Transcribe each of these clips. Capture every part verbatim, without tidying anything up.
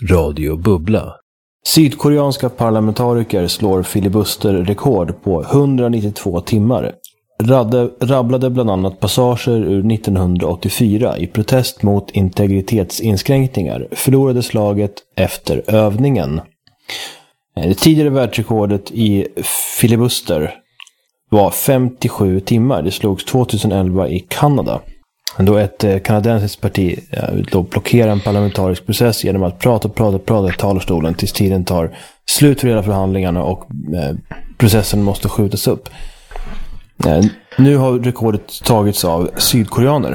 Radio Bubbla. Sydkoreanska parlamentariker slår filibusterrekord på hundranittiotvå timmar. Radde, rabblade bland annat passager ur nittonhundraåttiofyra i protest mot integritetsinskränkningar, förlorade slaget efter övningen. Det tidigare världsrekordet i filibuster var femtiosju timmar. Det slogs tjugoelva i Kanada. Då ett kanadensiskt parti då blockerar en parlamentarisk process genom att prata, prata, prata i talarstolen tills tiden tar slut för hela förhandlingarna och eh, processen måste skjutas upp. Eh, nu har rekordet tagits av sydkoreaner.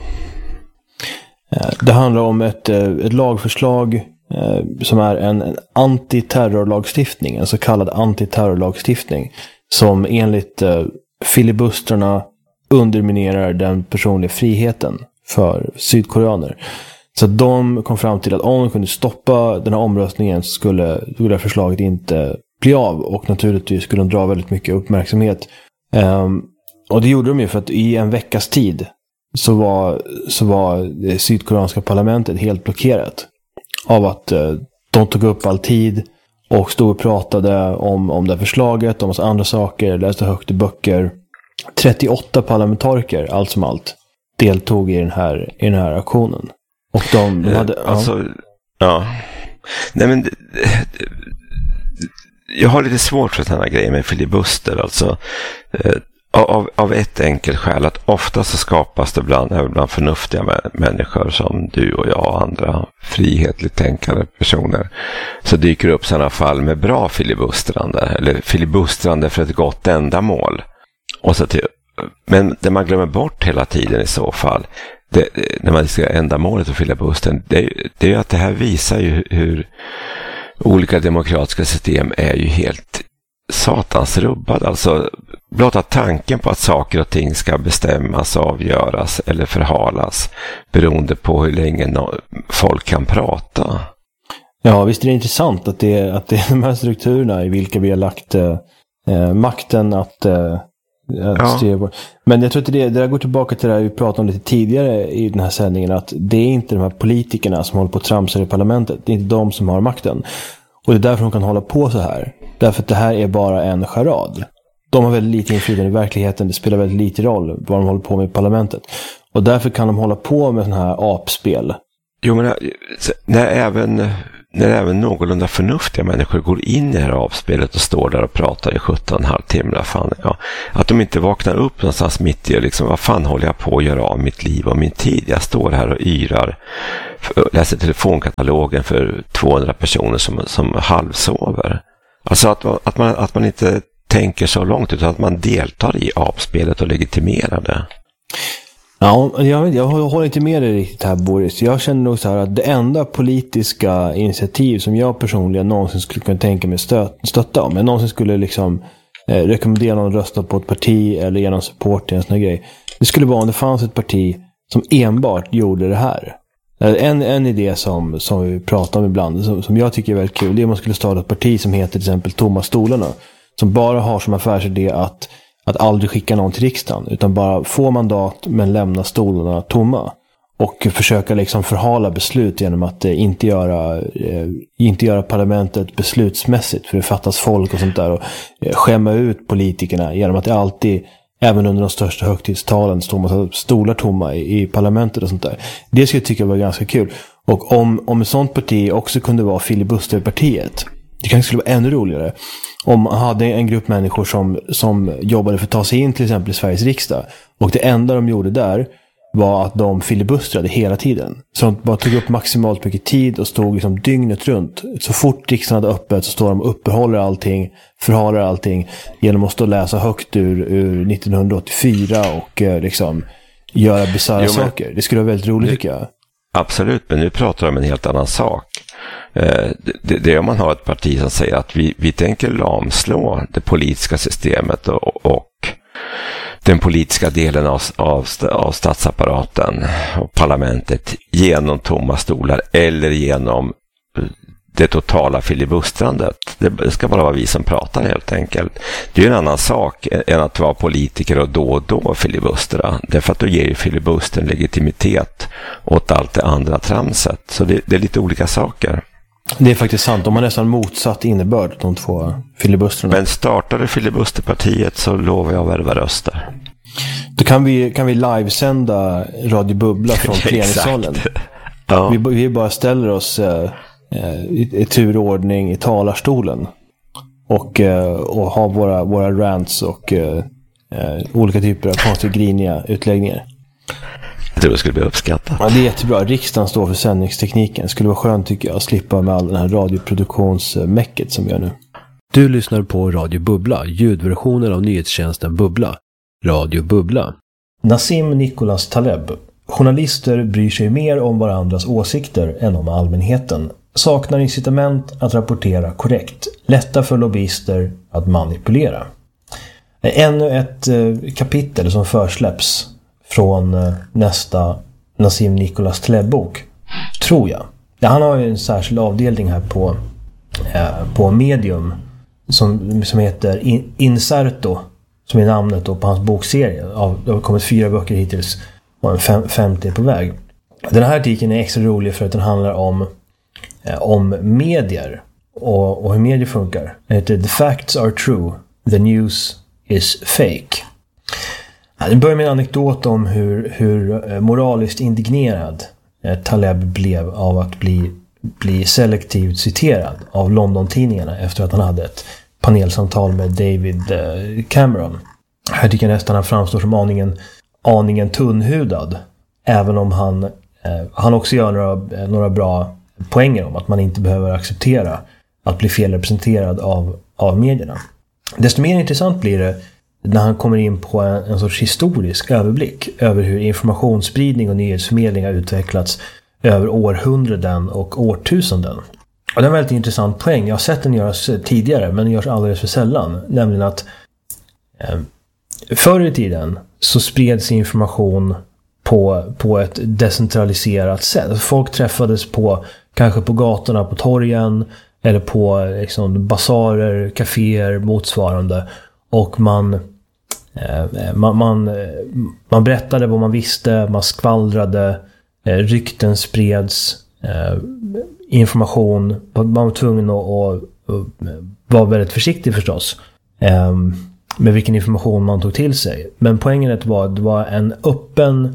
Eh, det handlar om ett, ett lagförslag eh, som är en, en antiterrorlagstiftning, en så kallad antiterrorlagstiftning som enligt eh, filibustrarna underminerar den personliga friheten för sydkoreaner. Så de kom fram till att om de kunde stoppa den här omröstningen så skulle det här förslaget inte bli av, och naturligtvis skulle de dra väldigt mycket uppmärksamhet. Um, och det gjorde de ju för att i en veckas tid så var, så var det sydkoreanska parlamentet helt blockerat av att uh, de tog upp all tid och stod och pratade om, om det här förslaget, om massa andra saker, läste högt i böcker. trettioåtta parlamentariker, allt som allt, deltog i den här, i den här aktionen. Och de, de hade... Alltså, ja. ja. Nej, men... Jag har lite svårt för den här grejen med filibuster. Alltså, eh, av, av ett enkelt skäl, att ofta så skapas det bland, även bland förnuftiga mä- människor som du och jag och andra frihetligt tänkande personer, så dyker det upp sådana fall med bra filibustrande, eller filibustrande för ett gott ändamål. Och så till, men det man glömmer bort hela tiden i så fall, det, när man ska ändamålet för filibustern, det, det är att det här visar ju hur olika demokratiska system är ju helt satans rubbad. Alltså blotta tanken på att saker och ting ska bestämmas, avgöras eller förhalas beroende på hur länge no- folk kan prata. Ja, visst är det intressant att det, att det är de här strukturerna i vilka vi har lagt eh, makten att eh, Ja. Men jag tror att det, det där går tillbaka till det vi pratade om lite tidigare i den här sändningen, att det är inte de här politikerna som håller på att tramsa i parlamentet, det är inte de som har makten, och det är därför de kan hålla på så här, därför att det här är bara en charad. De har väldigt lite inflytande i verkligheten, det spelar väldigt lite roll vad de håller på med i parlamentet, och därför kan de hålla på med sån här apspel. Jo, men när även när även någorlunda förnuftiga människor går in i det här avspelet och står där och pratar i sjutton och en halv timme, fan, ja, att de inte vaknar upp någonstans mitt i, liksom, vad fan håller jag på att göra av mitt liv och min tid? Jag står här och yrar, läser telefonkatalogen för tvåhundra personer som, som halvsover. Alltså att, att, man, att man inte tänker så långt, utan att man deltar i avspelet och legitimerar det. Ja, jag, jag håller inte med dig riktigt här, Boris. Jag känner nog så här att det enda politiska initiativ som jag personligen någonsin skulle kunna tänka mig stö- stötta om, jag någonsin skulle liksom eh, rekommendera någon att rösta på ett parti eller ge någon support till en sån här grej, det skulle vara om det fanns ett parti som enbart gjorde det här. En, en idé som, som vi pratar om ibland, som, som jag tycker är väldigt kul, det är att man skulle starta ett parti som heter till exempel Tomma stolarna, som bara har som affärsidé att Att aldrig skicka någon till riksdagen, utan bara få mandat men lämna stolarna tomma. Och försöka liksom förhala beslut genom att eh, inte, göra, eh, inte göra parlamentet beslutsmässigt, för det fattas folk och sånt där. Och eh, skämma ut politikerna genom att det alltid, även under de största högtidstalen, står massa stolar tomma i, i parlamentet och sånt där. Det skulle jag tycka var ganska kul. Och om, om ett sånt parti också kunde vara filibusterpartiet, det kanske skulle vara ännu roligare om man hade en grupp människor som, som jobbade för att ta sig in till exempel i Sveriges riksdag, och det enda de gjorde där var att de filibustrade hela tiden. Så de bara tog upp maximalt mycket tid och stod liksom dygnet runt. Så fort riksdagen hade öppet så står de och uppehåller allting, förhalar allting genom att stå och läsa högt ur, ur nittonhundraåttiofyra och eh, liksom göra bizarra saker. Det skulle vara väldigt roligt, tycker jag. Absolut, men nu pratar de om en helt annan sak. Det, det är om man har ett parti som säger att vi, vi tänker lamslå det politiska systemet och, och den politiska delen av, av, av statsapparaten och parlamentet genom tomma stolar eller genom det totala filibustrandet. Det ska bara vara vi som pratar, helt enkelt. Det är en annan sak än att vara politiker och då och då filibustra. Därför att då ger ju filibustern legitimitet åt allt det andra tramset. Så det, det är lite olika saker. Det är faktiskt sant. De har nästan motsatt innebörd, de två filibusterna. Men startade filibusterpartiet så lovar jag att värva röster. Då kan vi, kan vi livesända Radio Bubbla från plenisalen. Ja. Vi, vi bara ställer oss eh, i, i turordning i talarstolen. Och, eh, och har våra, våra rants och eh, olika typer av konstigt griniga utläggningar. Jag tror det skulle bli uppskattat. Ja, det är jättebra. Riksdagen står för sändningstekniken. Det skulle vara skönt tycker jag att slippa med all den här radioproduktionsmäcket som vi gör nu. Du lyssnar på Radio Bubbla, ljudversionen av nyhetstjänsten Bubbla. Radio Bubbla. Nassim Nicholas Taleb. Journalister bryr sig mer om varandras åsikter än om allmänheten. Saknar incitament att rapportera korrekt. Lätta för lobbyister att manipulera. Ännu ett kapitel som försläpps från nästa Nassim Nicholas Taleb-bok, tror jag. Ja, han har ju en särskild avdelning här på, eh, på Medium som, som heter In- Inserto, som är namnet då på hans bokserie. Av, det har kommit fyra böcker hittills och en fem, femte är på väg. Den här artikeln är extra rolig för att den handlar om, eh, om medier och, och hur medier funkar. Den heter The Facts Are True, The News is Fake. Det börjar med en anekdot om hur, hur moraliskt indignerad Taleb blev av att bli, bli selektivt citerad av London-tidningarna efter att han hade ett panelsamtal med David Cameron. Här tycker jag nästan han framstår som aningen, aningen tunnhudad, även om han, eh, han också gör några, några bra poänger om att man inte behöver acceptera att bli felrepresenterad av, av medierna. Desto mer intressant blir det när han kommer in på en, en sorts historisk överblick över hur informationsspridning och nyhetsförmedling har utvecklats över århundraden och årtusenden. Och det är en väldigt intressant poäng. Jag har sett den göras tidigare, men den görs alldeles för sällan. Nämligen att eh, förr i tiden så spreds information på, på ett decentraliserat sätt. Folk träffades på, kanske på gatorna, på torgen eller på liksom, basarer, kaféer, motsvarande. Och man, eh, man, man, man berättade vad man visste, man skvallrade, eh, rykten spreds, eh, information. Man var tvungen att, att, att vara väldigt försiktig förstås eh, med vilken information man tog till sig. Men poängen var att det var en öppen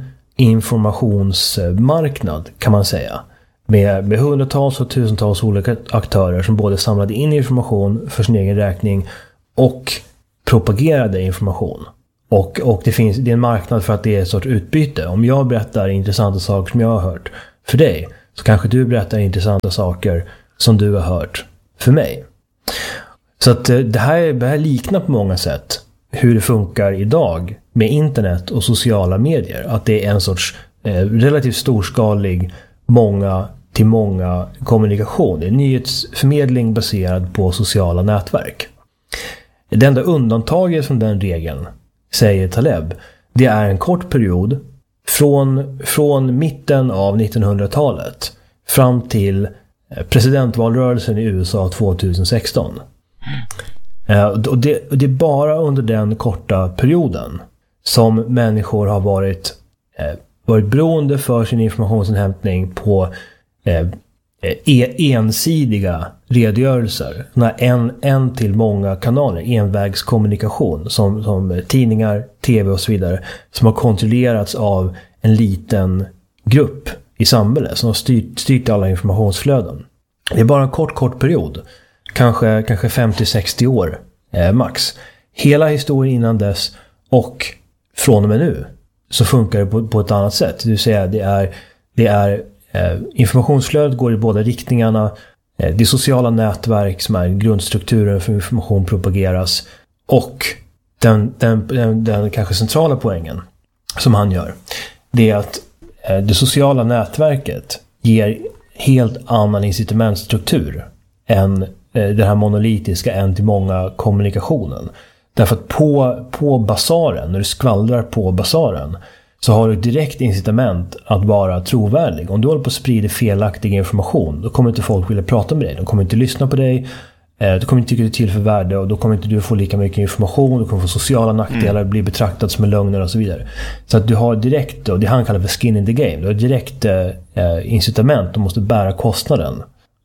informationsmarknad, kan man säga. Med, med hundratals och tusentals olika aktörer som både samlade in information för sin egen räkning och propagerade information. Och, och det finns det är en marknad för att det är ett sorts utbyte. Om jag berättar intressanta saker som jag har hört för dig, så kanske du berättar intressanta saker som du har hört för mig. Så att det här, det här liknar på många sätt hur det funkar idag med internet och sociala medier. Att det är en sorts eh, relativt storskalig många till många kommunikation. Det är nyhetsförmedling baserad på sociala nätverk. Det enda undantaget från den regeln, säger Taleb, det är en kort period från, från mitten av nittonhundratalet fram till presidentvalrörelsen i U S A tjugohundrasexton. Och det, det är bara under den korta perioden som människor har varit, varit beroende för sin informationsinhämtning på ensidiga redogörelser. En, en till många kanaler, envägskommunikation som, som tidningar, tv och så vidare, som har kontrollerats av en liten grupp i samhället som har styrt, styrt alla informationsflöden. Det är bara en kort, kort period. Kanske, kanske femtio sextio år eh, max. Hela historien innan dess och från och med nu så funkar det på, på ett annat sätt. Det vill säga det är, det är eh, informationsflödet går i båda riktningarna. Eh, det är sociala nätverk som är grundstrukturen för information propageras. Och den, den, den, den kanske centrala poängen som han gör, det är att eh, det sociala nätverket ger helt annan incitamentstruktur än den här monolitiska en till många kommunikationen. Därför att på, på basaren, när du skvallrar på basaren, så har du direkt incitament att vara trovärdig. Om du håller på att sprida felaktig information, då kommer inte folk vilja prata med dig. De kommer inte lyssna på dig. Du kommer inte tycka det är till för värde och då kommer inte du få lika mycket information. Du kommer få sociala nackdelar, bli betraktad som en lögner och så vidare. Så att du har direkt, och det han kallar för skin in the game, du har direkt eh, incitament och måste bära kostnaden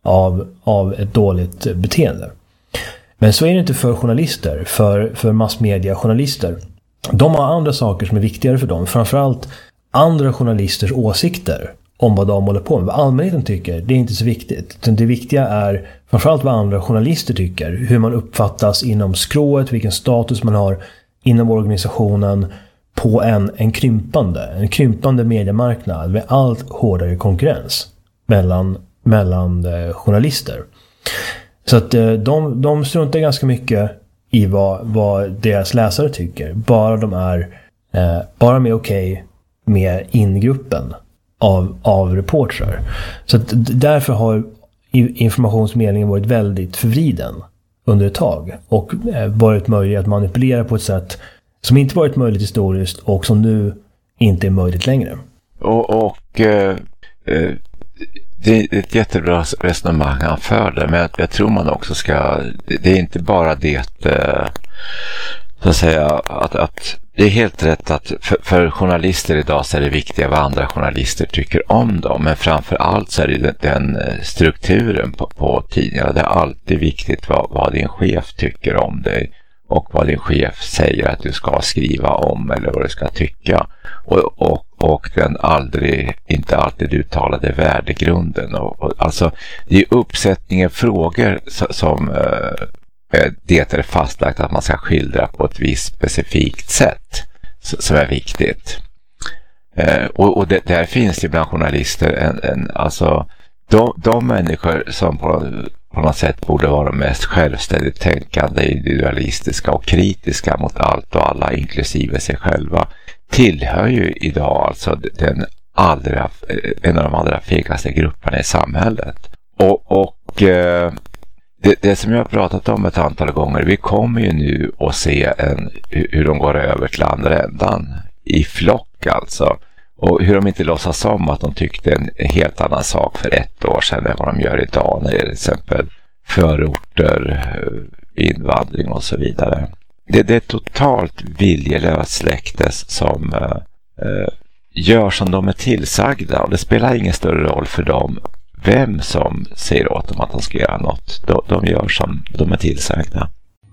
av, av ett dåligt beteende. Men så är det inte för journalister, för, för massmedia-journalister. De har andra saker som är viktigare för dem. Framförallt andra journalisters åsikter om vad de håller på med. Vad allmänheten tycker, det är inte så viktigt. Det viktiga är framförallt vad andra journalister tycker. Hur man uppfattas inom skrået, vilken status man har inom organisationen på en, en krympande, en krympande mediemarknad med allt hårdare konkurrens mellan, mellan eh, journalister. Så att eh, de, de struntar ganska mycket i vad, vad deras läsare tycker. Bara de är eh, bara de är okej okay med ingruppen av, av reportrar. Så att därför har informationsmedlingen varit väldigt förvriden under ett tag och eh, varit möjlig att manipulera på ett sätt som inte varit möjligt historiskt och som nu inte är möjligt längre. Och, och eh, det är ett jättebra resonemang han förde, men jag tror man också ska, det är inte bara det eh, så att säga att, att det är helt rätt att för, för journalister idag så är det viktiga vad andra journalister tycker om dem, men framför allt så är det den, den strukturen på, på tidningarna. Det är alltid viktigt vad, vad din chef tycker om dig och vad din chef säger att du ska skriva om eller vad du ska tycka, och, och, och den aldrig, inte alltid uttalade värdegrunden. Och, och, alltså det är uppsättningen frågor som, som eh, det är fastlagt att man ska skildra på ett visst specifikt sätt som är viktigt. Eh, och och det, där finns det bland journalister en, en, alltså de, de människor som på, på något sätt borde vara mest självständigt tänkande, individualistiska och kritiska mot allt och alla inklusive sig själva tillhör ju idag alltså den allra, en av de allra fegaste grupperna i samhället. Och, och eh, Det, det som jag har pratat om ett antal gånger, vi kommer ju nu att se en, hur de går över till andra ändan i flock alltså, och hur de inte låtsas om att de tyckte en helt annan sak för ett år sedan än vad de gör idag när det är till exempel förorter, invandring och så vidare. Det, det är totalt viljelöst släktes som eh, gör som de är tillsagda, och det spelar ingen större roll för dem vem som säger åt dem att de ska göra något. De, de gör som de är tillsagda.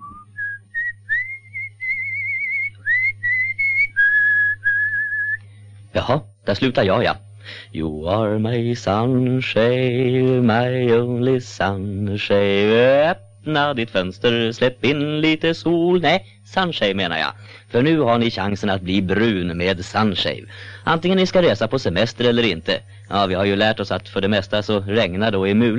Jaha, där slutar jag, ja. You are my sunshine, my only sunshine. Öppna ditt fönster, släpp in lite sol. Nej, sunshine menar jag. För nu har ni chansen att bli brun med sunshave. Antingen ni ska resa på semester eller inte. Ja, vi har ju lärt oss att för det mesta så regnar då i mul.